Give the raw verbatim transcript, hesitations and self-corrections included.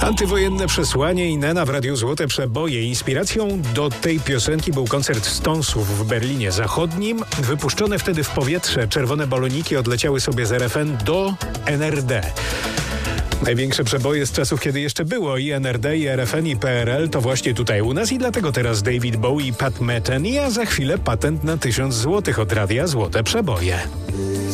Antywojenne przesłanie i Nena w Radiu Złote Przeboje. Inspiracją do tej piosenki był koncert Stonesów w Berlinie Zachodnim. Wypuszczone wtedy w powietrze czerwone baloniki odleciały sobie z R F N do N R D. Największe przeboje z czasów, kiedy jeszcze było i N R D, i R F N, i P R L, to właśnie tutaj u nas i dlatego teraz David Bowie i Pat Metheny, a za chwilę patent na tysiąc złotych od Radia Złote Przeboje.